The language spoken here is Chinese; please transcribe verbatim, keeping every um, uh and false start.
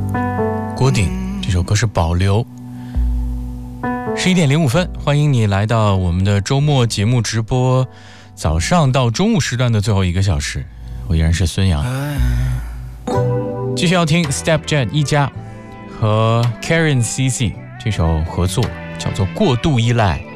郭顶，这首歌是保留。十一点零五分，欢迎你来到我们的周末节目直播，早上到中午时段的最后一个小时，我依然是孙杨。继续要听 Step Jet 一家和 Karen C C 这首合作，叫做《过度依赖》。